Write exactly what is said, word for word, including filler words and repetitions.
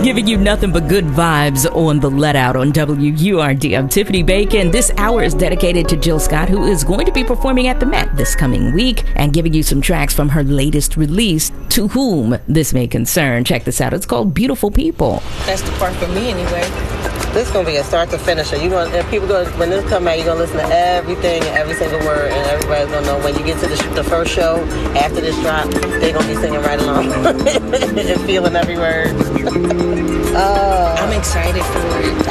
Giving you nothing but good vibes on the Let Out on W U R D. I'm Tiffany Bacon. This hour is dedicated to Jill Scott, who is going to be performing at the Met this coming week and giving you some tracks from her latest release, To Whom This May Concern. Check this out. It's called Beautiful People. That's the part for me anyway. This is gonna be a start to finish. You gonna and people gonna when this come out, you're gonna listen to everything and every single word, and everybody's gonna know when you get to the, the first show after this drop, they're gonna be singing right along and feeling every word. uh, I'm excited for it.